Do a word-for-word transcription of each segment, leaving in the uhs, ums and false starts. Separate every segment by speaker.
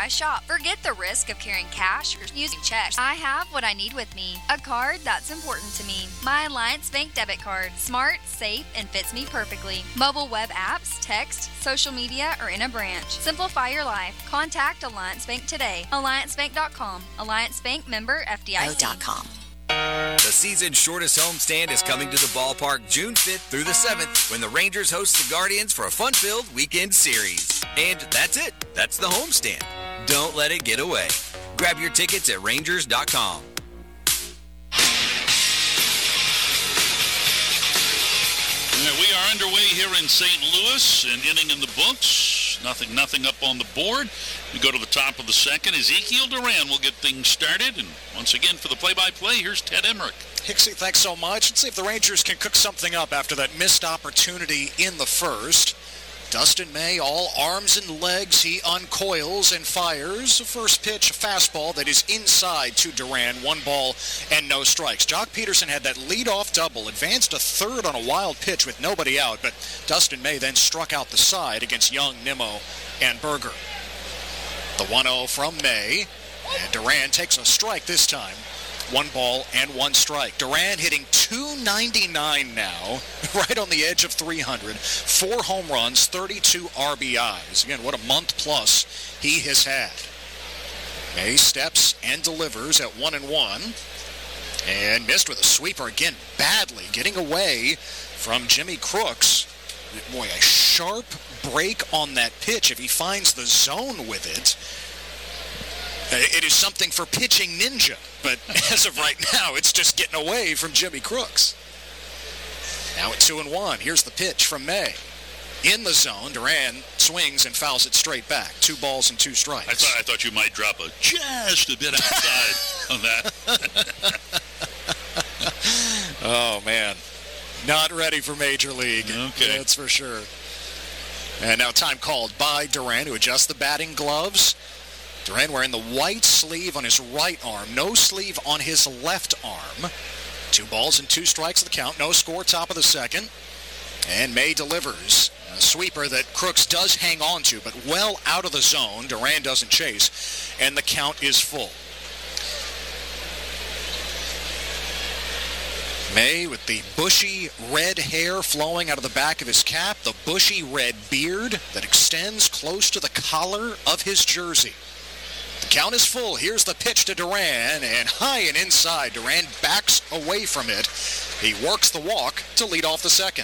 Speaker 1: I shop. Forget the risk of carrying cash or using checks. I have what I need with me. A card that's important to me. My Alliance Bank debit card. Smart, safe, and fits me perfectly. Mobile web apps, text, social media, or in a branch. Simplify your life. Contact Alliance Bank today. alliance bank dot com. Alliance Bank member F D I C.
Speaker 2: The season's shortest homestand is coming to the ballpark June fifth through the seventh when the Rangers host the Guardians for a fun-filled weekend series. And that's it. That's the homestand. Don't let it get away. Grab your tickets at rangers dot com.
Speaker 3: We are underway here in Saint Louis, an inning in the books. Nothing, nothing up on the board. We go to the top of the second. Ezekiel Duran will get things started. And once again, for the play-by-play, here's Ted Emmerich.
Speaker 4: Hicksy, thanks so much. Let's see if the Rangers can cook something up after that missed opportunity in the first. Dustin May, all arms and legs, he uncoils and fires. First pitch, a fastball that is inside to Duran. One ball and no strikes. Jock Peterson had that leadoff double, advanced a third on a wild pitch with nobody out, but Dustin May then struck out the side against Young, Nimmo, and Berger. The one oh from May, and Duran takes a strike this time. One ball and one strike. Duran hitting two ninety-nine now, right on the edge of three hundred. Four home runs, thirty-two R B Is. Again, what a month plus he has had. May steps and delivers at one and one. And missed with a sweeper again, badly, getting away from Jimmy Crooks. Boy, a sharp break on that pitch. If he finds the zone with it, it is something for pitching ninja. But as of right now, it's just getting away from Jimmy Crooks. Now at two and one. Here's the pitch from May. In the zone, Duran swings and fouls it straight back. Two balls and two strikes.
Speaker 3: I thought I thought you might drop a just a bit outside on that.
Speaker 4: Oh, man. Not ready for Major League.
Speaker 3: Okay.
Speaker 4: That's for sure. And now time called by Duran to adjust the batting gloves. Duran wearing the white sleeve on his right arm, no sleeve on his left arm. Two balls and two strikes the count, no score, top of the second. And May delivers a sweeper that Crooks does hang on to, but well out of the zone. Duran doesn't chase, and the count is full. May with the bushy red hair flowing out of the back of his cap, the bushy red beard that extends close to the collar of his jersey. The count is full. Here's the pitch to Duran, and high and inside. Duran backs away from it. He works the walk to lead off the second.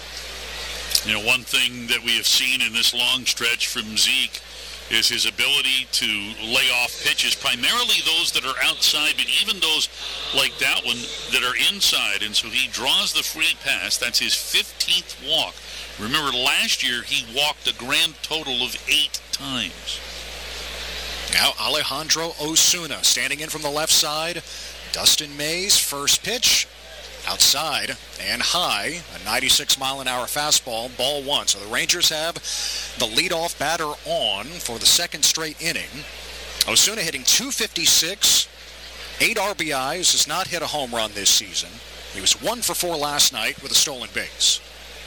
Speaker 3: You know, one thing that we have seen in this long stretch from Zeke is his ability to lay off pitches, primarily those that are outside, but even those like that one that are inside. And so he draws the free pass. That's his fifteenth walk. Remember, last year he walked a grand total of eight times.
Speaker 4: Now Alejandro Osuna standing in from the left side. Dustin May's first pitch outside and high, a ninety-six mile an hour fastball, ball one. So the Rangers have the leadoff batter on for the second straight inning. Osuna hitting two fifty-six, eight R B Is, has not hit a home run this season. He was one for four last night with a stolen base.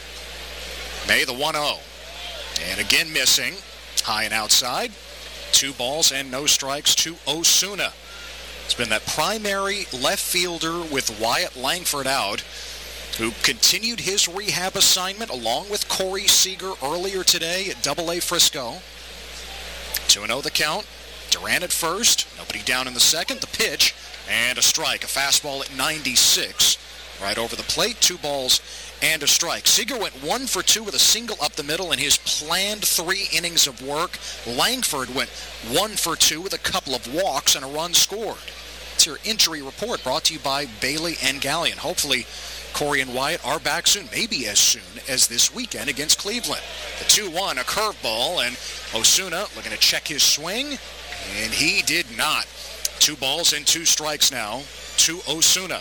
Speaker 4: May the one oh, and again missing, high and outside. Two balls and no strikes to Osuna. It's been that primary left fielder with Wyatt Langford out, who continued his rehab assignment along with Corey Seager earlier today at Double A Frisco. two and oh the count. Duran at first. Nobody down in the second. The pitch and a strike. A fastball at ninety-six. Right over the plate. Two balls and a strike. Seager went one for two with a single up the middle in his planned three innings of work. Langford went one for two with a couple of walks and a run scored. It's your injury report brought to you by Bailey and Gallion. Hopefully Corey and Wyatt are back soon, maybe as soon as this weekend against Cleveland. The two one, a curveball, and Osuna looking to check his swing, and he did not. Two balls and two strikes now to Osuna.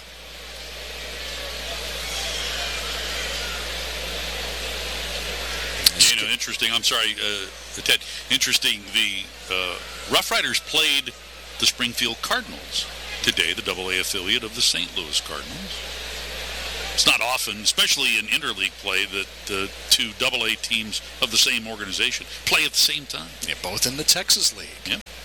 Speaker 3: You know, interesting. I'm sorry, uh, Ted. Interesting. The uh, Rough Riders played the Springfield Cardinals today, the Double A affiliate of the Saint Louis Cardinals. It's not often, especially in interleague play, that uh, two Double A teams of the same organization play at the same time.
Speaker 4: Yeah, both in the Texas League.
Speaker 3: Yeah.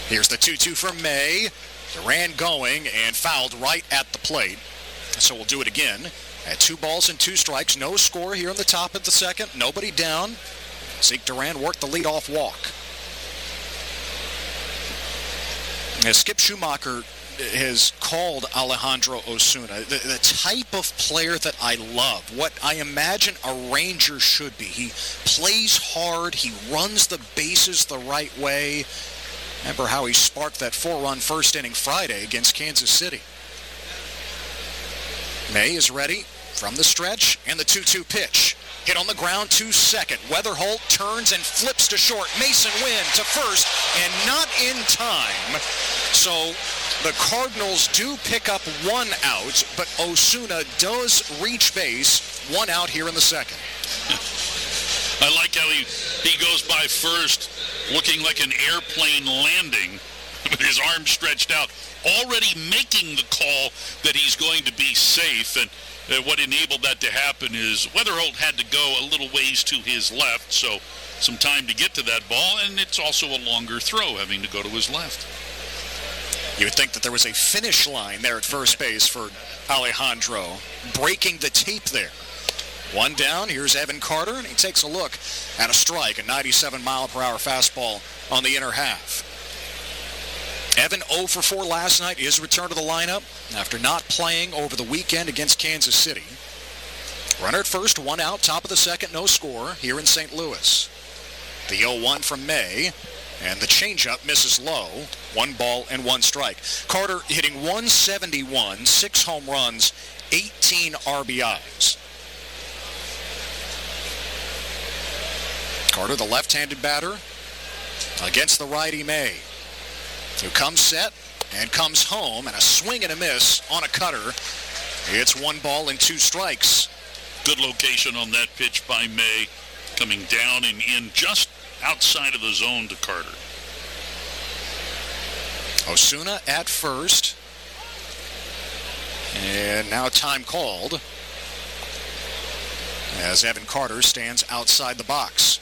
Speaker 4: Here's the two two from May. Duran going and fouled right at the plate. So we'll do it again. At two balls and two strikes, no score here in the top of the second. Nobody down. Zeke Duran worked the leadoff walk. As Skip Schumacher has called Alejandro Osuna the, the type of player that I love, what I imagine a Ranger should be. He plays hard. He runs the bases the right way. Remember how he sparked that four-run first inning Friday against Kansas City. May is ready from the stretch, and the two two pitch. Hit on the ground to second. Weatherholt turns and flips to short. Mason Wynn to first, and not in time. So the Cardinals do pick up one out, but Osuna does reach base. One out here in the second.
Speaker 3: I like how he, he goes by first, looking like an airplane landing, with his arms stretched out, already making the call that he's going to be safe. And uh, what enabled that to happen is Weatherholt had to go a little ways to his left, so some time to get to that ball, and it's also a longer throw, having to go to his left.
Speaker 4: You would think that there was a finish line there at first base for Alejandro, breaking the tape there. One down, here's Evan Carter, and he takes a look at a strike, a ninety-seven mile per hour fastball on the inner half. Evan oh for four last night, is returned to the lineup after not playing over the weekend against Kansas City. Runner at first, one out, top of the second, no score here in Saint Louis. The oh one from May, and the changeup misses low. One ball and one strike. Carter hitting one seventy-one, six home runs, eighteen R B Is. Carter, the left-handed batter, against the righty May, who comes set and comes home, and a swing and a miss on a cutter. It's one ball and two strikes.
Speaker 3: Good location on that pitch by May, coming down and in just outside of the zone to Carter.
Speaker 4: Osuna at first. And now time called as Evan Carter stands outside the box.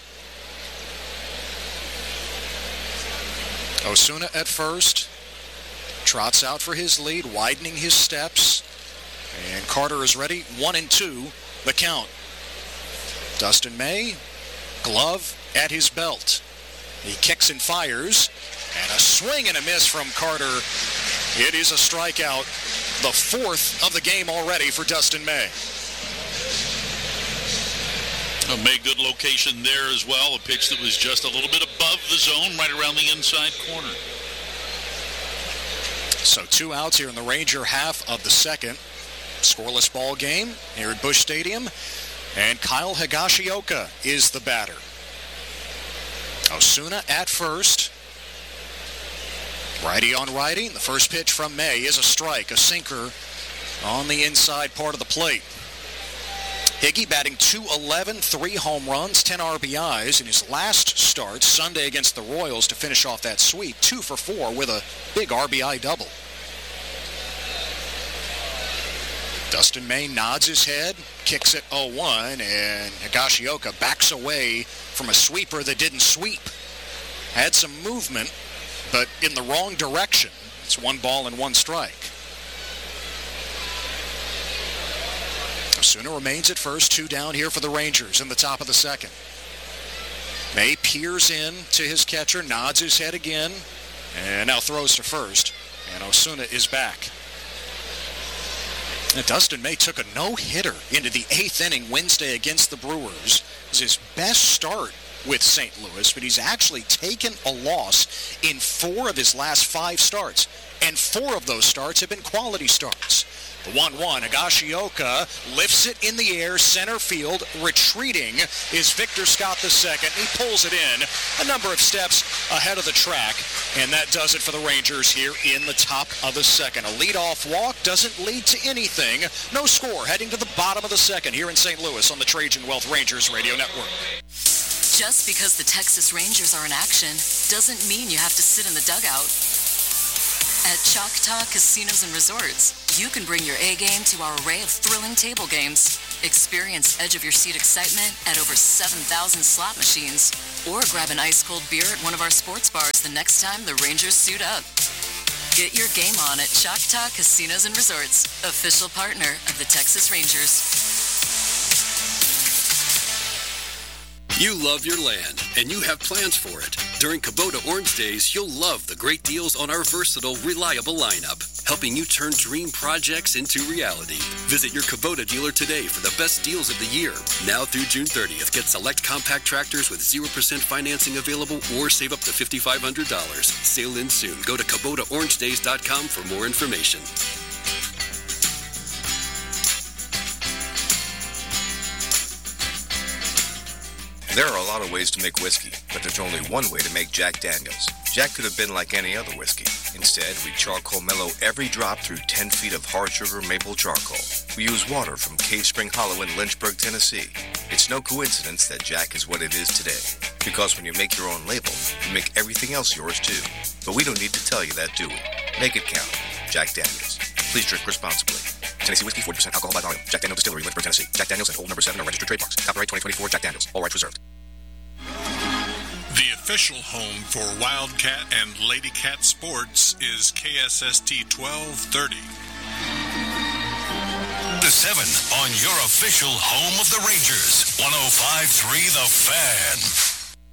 Speaker 4: Osuna at first, trots out for his lead, widening his steps, and Carter is ready. One and two, the count. Dustin May, glove at his belt. He kicks and fires, and a swing and a miss from Carter. It is a strikeout, the fourth of the game already for Dustin May.
Speaker 3: Uh, May, good location there as well. A pitch that was just a little bit above the zone, right around the inside corner.
Speaker 4: So two outs here in the Ranger half of the second. Scoreless ball game here at Busch Stadium. And Kyle Higashioka is the batter. Osuna at first. Righty on righty. The first pitch from May is a strike, a sinker on the inside part of the plate. Higgy batting two eleven, three home runs, ten R B Is in his last start Sunday against the Royals to finish off that sweep. Two for four with a big R B I double. Dustin May nods his head, kicks it oh one, and Higashioka backs away from a sweeper that didn't sweep. Had some movement, but in the wrong direction. It's one ball and one strike. Osuna remains at first, two down here for the Rangers in the top of the second. May peers in to his catcher, nods his head again, and now throws to first, and Osuna is back. And Dustin May took a no-hitter into the eighth inning Wednesday against the Brewers. It was his best start with Saint Louis, but he's actually taken a loss in four of his last five starts, and four of those starts have been quality starts. The one one, Higashioka lifts it in the air, center field. Retreating is Victor Scott the second. He pulls it in a number of steps ahead of the track, and that does it for the Rangers here in the top of the second. A leadoff walk doesn't lead to anything. No score heading to the bottom of the second here in Saint Louis on the Trajan Wealth Rangers Radio Network.
Speaker 5: Just because the Texas Rangers are in action doesn't mean you have to sit in the dugout. At Choctaw Casinos and Resorts, you can bring your A game to our array of thrilling table games. Experience edge-of-your-seat excitement at over seven thousand slot machines. Or grab an ice-cold beer at one of our sports bars the next time the Rangers suit up. Get your game on at Choctaw Casinos and Resorts, official partner of the Texas Rangers.
Speaker 6: You love your land, and you have plans for it. During Kubota Orange Days, you'll love the great deals on our versatile, reliable lineup, helping you turn dream projects into reality. Visit your Kubota dealer today for the best deals of the year. Now through June thirtieth, get select compact tractors with zero percent financing available or save up to five thousand five hundred dollars. Sale ends soon. Go to Kubota Orange Days dot com for more information.
Speaker 7: There are a lot of ways to make whiskey, but there's only one way to make Jack Daniels. Jack could have been like any other whiskey. Instead, we charcoal mellow every drop through ten feet of hard sugar maple charcoal. We use water from Cave Spring Hollow in Lynchburg, Tennessee. It's no coincidence that Jack is what it is today. Because when you make your own label, you make everything else yours too. But we don't need to tell you that, do we? Make it count. Jack Daniels. Please drink responsibly. Tennessee Whiskey, forty percent alcohol by volume. Jack Daniels Distillery, Lynchburg, Tennessee. Jack Daniels and Old Number seven are registered trademarks. Copyright twenty twenty-four Jack Daniels. All rights reserved.
Speaker 8: The official home for Wildcat and Lady Cat sports is K S S T twelve thirty.
Speaker 9: The seven on your official home of the Rangers. one oh five point three The Fan.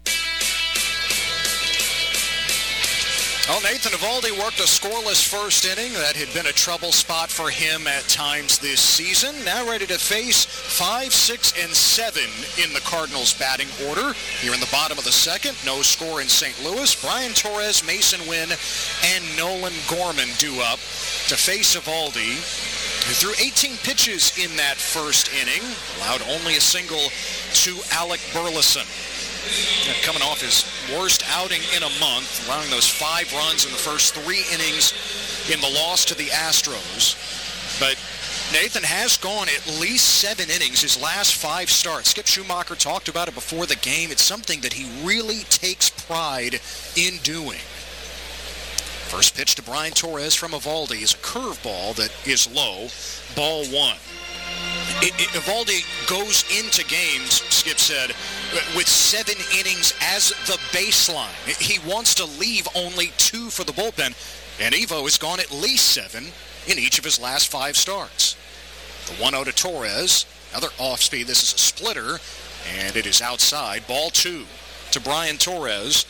Speaker 4: Well, Nathan Eovaldi worked a scoreless first inning. That had been a trouble spot for him at times this season. Now ready to face five, six, and seven in the Cardinals batting order. Here in the bottom of the second, no score in Saint Louis. Brian Torres, Mason Wynn, and Nolan Gorman due up to face Eovaldi, who threw eighteen pitches in that first inning, allowed only a single to Alec Burleson. Coming off his worst outing in a month, allowing those five runs in the first three innings in the loss to the Astros. But Nathan has gone at least seven innings his last five starts. Skip Schumacher talked about it before the game. It's something that he really takes pride in doing. First pitch to Brian Torres from Eovaldi is a curveball that is low, ball one. It, it, Eovaldi goes into games, Skip said, with seven innings as the baseline. He wants to leave only two for the bullpen, and Evo has gone at least seven in each of his last five starts. The one oh to Torres, another off-speed. This is a splitter, and it is outside. Ball two to Brian Torres.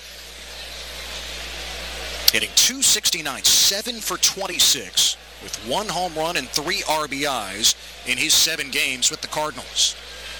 Speaker 4: Hitting two sixty-nine, seven for twenty-six. With one home run and three R B Is in his seven games with the Cardinals.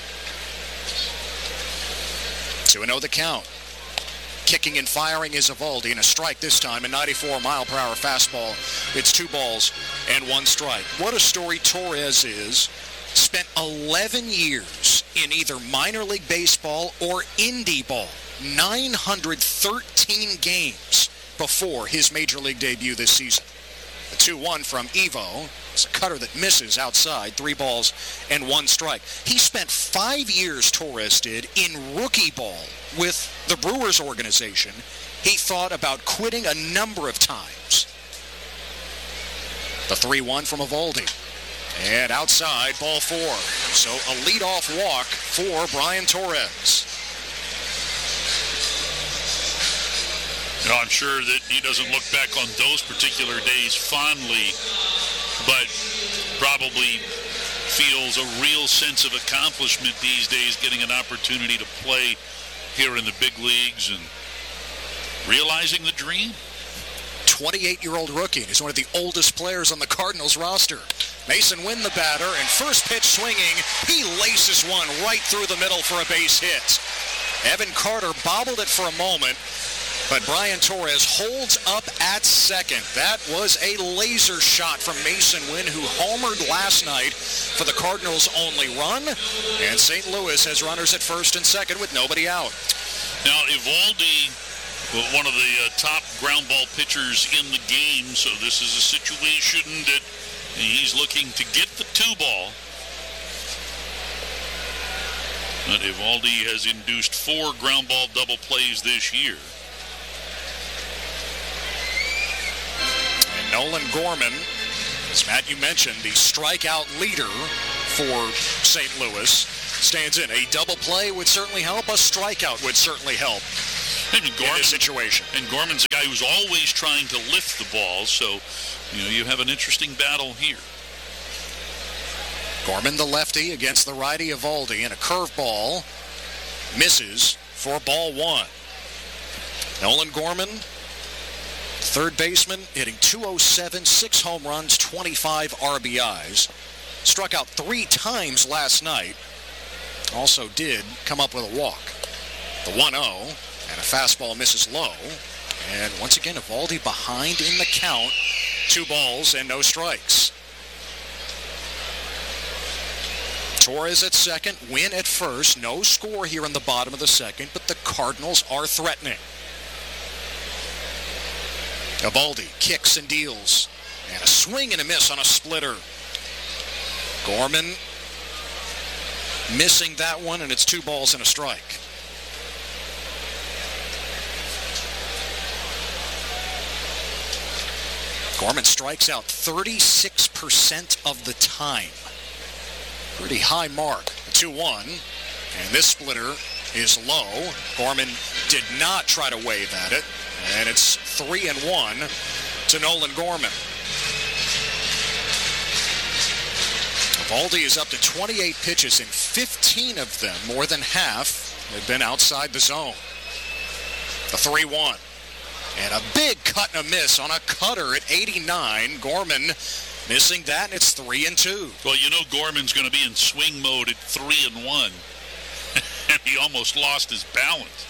Speaker 4: two and oh the count. Kicking and firing is Eovaldi, and a strike this time, a ninety-four mile per hour fastball. It's two balls and one strike. What a story Torres is. Spent eleven years in either minor league baseball or indie ball. nine hundred thirteen games before his major league debut this season. The two one from Evo. It's a cutter that misses outside. Three balls and one strike. He spent five years, Torres did, in rookie ball with the Brewers organization. He thought about quitting a number of times. The three one from Eovaldi. And outside, ball four. So a leadoff walk for Brian Torres.
Speaker 3: You know, I'm sure that he doesn't look back on those particular days fondly, but probably feels a real sense of accomplishment these days, getting an opportunity to play here in the big leagues and realizing the dream.
Speaker 4: twenty-eight-year-old rookie. He's one of the oldest players on the Cardinals roster. Mason Wynn the batter, and first pitch swinging, he laces one right through the middle for a base hit. Evan Carter bobbled it for a moment, but Brian Torres holds up at second. That was a laser shot from Mason Wynn, who homered last night for the Cardinals' only run. And Saint Louis has runners at first and second with nobody out.
Speaker 3: Now, Eovaldi, one of the uh, top ground ball pitchers in the game, so this is a situation that he's looking to get the two ball. But Eovaldi has induced four ground ball double plays this year.
Speaker 4: Nolan Gorman As Matt, you mentioned, the strikeout leader for Saint Louis stands in. A double play would certainly help. A strikeout would certainly help
Speaker 3: and Gorman,
Speaker 4: in this situation.
Speaker 3: And Gorman's a guy who's always trying to lift the ball, so you know you have an interesting battle here.
Speaker 4: Gorman, the lefty, against the righty Eovaldi, and a curveball misses for ball one. Nolan Gorman, third baseman, hitting two oh seven, six home runs, twenty-five R B Is. Struck out three times last night. Also did come up with a walk. The one oh, and a fastball misses low. And once again, Eovaldi behind in the count. Two balls and no strikes. Torres at second, Wynn at first. No score here in the bottom of the second, but the Cardinals are threatening. Eovaldi kicks and deals. And a swing and a miss on a splitter. Gorman missing that one, and it's two balls and a strike. Gorman strikes out thirty-six percent of the time. Pretty high mark. two one. And this splitter is low. Gorman did not try to wave at it. And it's three and one to Nolan Gorman. Eovaldi is up to twenty-eight pitches, and fifteen of them, more than half, have been outside the zone. The three one. And a big cut and a miss on a cutter at eighty-nine. Gorman missing that, and it's three and two.
Speaker 3: Well, you know Gorman's going to be in swing mode at three and one. And he almost lost his balance.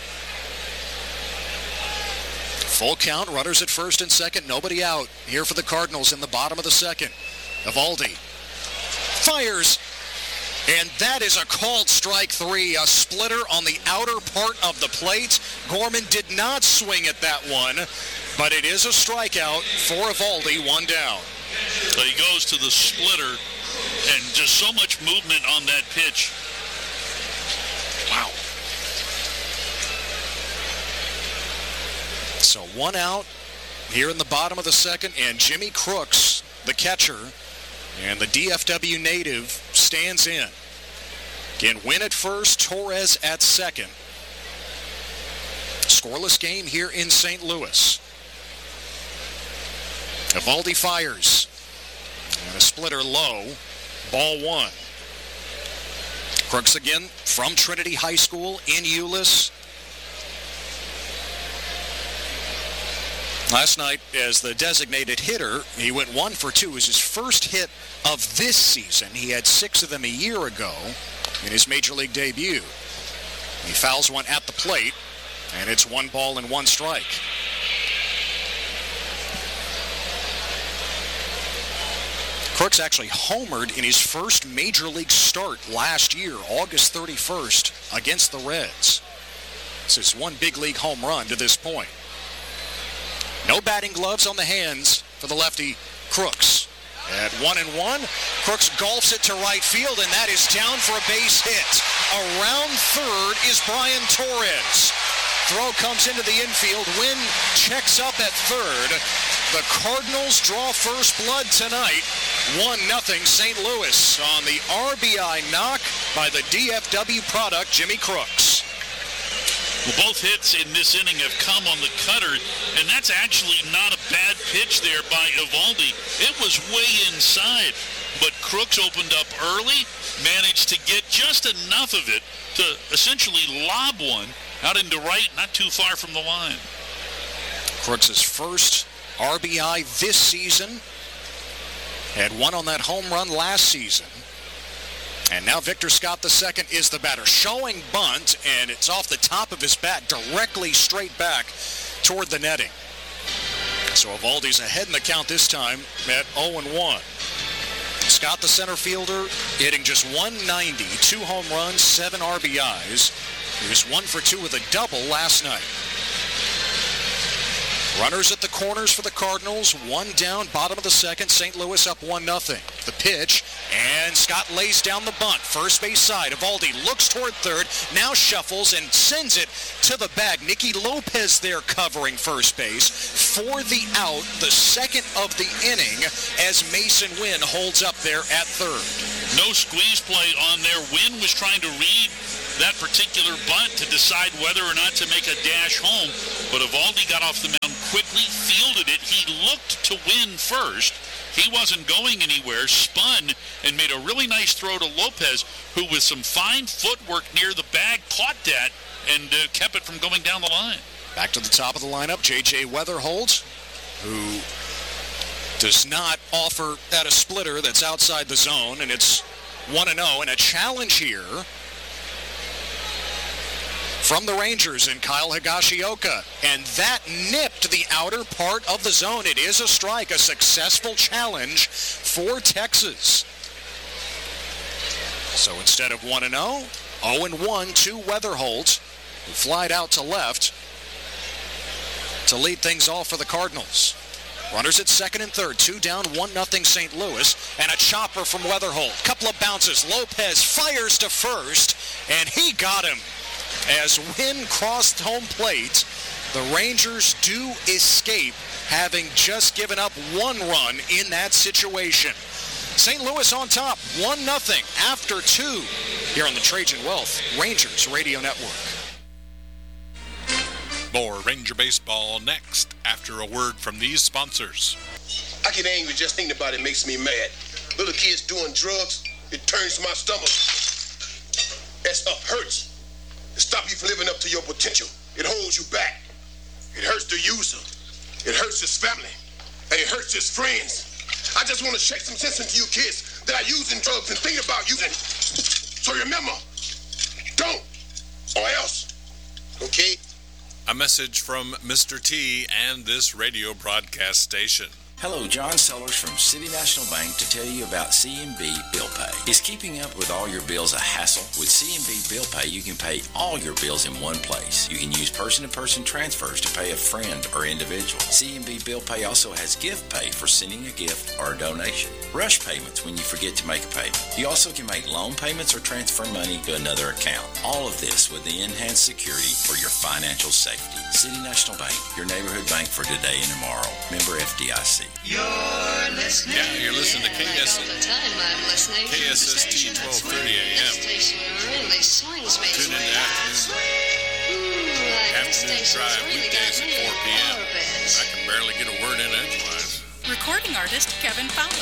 Speaker 4: Full count, runners at first and second, nobody out. Here for the Cardinals in the bottom of the second. Eovaldi fires, and that is a called strike three. A splitter on the outer part of the plate. Gorman did not swing at that one, but it is a strikeout for Eovaldi, one down.
Speaker 3: So he goes to the splitter, and just so much movement on that pitch.
Speaker 4: Wow. So one out here in the bottom of the second, and Jimmy Crooks, the catcher, and the D F W native, stands in. Again, Wynn at first, Torres at second. Scoreless game here in Saint Louis. Eovaldi fires. And a splitter low. Ball one. Crooks again from Trinity High School in Euless. Last night, as the designated hitter, he went one for two. It was his first hit of this season. He had six of them a year ago in his major league debut. He fouls one at the plate, and it's one ball and one strike. Crooks actually homered in his first major league start last year, August thirty-first, against the Reds. This is one big league home run to this point. No batting gloves on the hands for the lefty Crooks. At one and one, Crooks golfs it to right field, and that is down for a base hit. Around third is Brian Torres. Throw comes into the infield. Wynn checks up at third. The Cardinals draw first blood tonight. one nothing Saint Louis on the R B I knock by the D F W product, Jimmy Crooks.
Speaker 3: Well, both hits in this inning have come on the cutter, and that's actually not a bad pitch there by Eovaldi. It was way inside, but Crooks opened up early, managed to get just enough of it to essentially lob one out into right, not too far from the line.
Speaker 4: Crooks' first R B I this season. Had one on that home run last season. And now Victor Scott the second is the batter. Showing bunt, and it's off the top of his bat, directly straight back toward the netting. So Eovaldi's ahead in the count this time at oh and one. Scott the center fielder hitting just one ninety, two home runs, seven R B Is. He was one for two with a double last night. Runners at the corners for the Cardinals. One down, bottom of the second. Saint Louis up one nothing. The pitch, And Scott lays down the bunt. First base side. Eovaldi looks toward third, now shuffles and sends it to the bag. Nicky Lopez there covering first base for the out, the second of the inning, as Mason Wynn holds up there at third.
Speaker 3: No squeeze play on there. Wynn was trying to read that particular bunt to decide whether or not to make a dash home, but Eovaldi got off the mound quickly, fielded it. He looked to Wynn first. He wasn't going anywhere, spun, and made a really nice throw to Lopez, who with some fine footwork near the bag caught that and uh, kept it from going down the line.
Speaker 4: Back to the top of the lineup, J J Weatherholt, who does not offer at a splitter that's outside the zone, and it's one and oh, and a challenge here from the Rangers and Kyle Higashioka, and that nipped the outer part of the zone. It is a strike, a successful challenge for Texas. So instead of one and oh, oh and one to Weatherholt, who flied out to left to lead things off for the Cardinals. Runners at second and third, two down, one nothing Saint Louis, and a chopper from Weatherholt. Couple of bounces. Lopez fires to first, and he got him. As Wynn crossed home plate, the Rangers do escape, having just given up one run in that situation. Saint Louis on top, one nothing after two, here on the Trajan Wealth Rangers Radio Network.
Speaker 8: More Ranger Baseball next, after a word from these sponsors.
Speaker 10: I get angry just thinking about it. It makes me mad. Little kids doing drugs, it turns my stomach. That stuff hurts. It stops you from living up to your potential. It holds you back. It hurts the user. It hurts his family. And it hurts his friends. I just want to shake some sense into you kids that are using drugs and thinking about using it. So remember, don't, or else. Okay?
Speaker 8: A message from Mister T and this radio broadcast station.
Speaker 11: Hello, John Sellers from City National Bank to tell you about C M B Bill Pay. Is keeping up with all your bills a hassle? With C M B Bill Pay, you can pay all your bills in one place. You can use person-to-person transfers to pay a friend or individual. C M B Bill Pay also has gift pay for sending a gift or a donation. Rush payments when you forget to make a payment. You also can make loan payments or transfer money to another account. All of this with the enhanced security for your financial safety. City National Bank, your neighborhood bank for today and tomorrow. Member F D I C.
Speaker 12: You're listening.
Speaker 8: Yeah, you're listening to K S
Speaker 12: All the time I'm listening
Speaker 8: K S S T twelve thirty A M.
Speaker 12: This station really swings me.
Speaker 8: Tune in to Afternoon, afternoon Drive weekdays at four p.m. I can barely get a word in edgewise.
Speaker 13: Recording artist Kevin Fowler.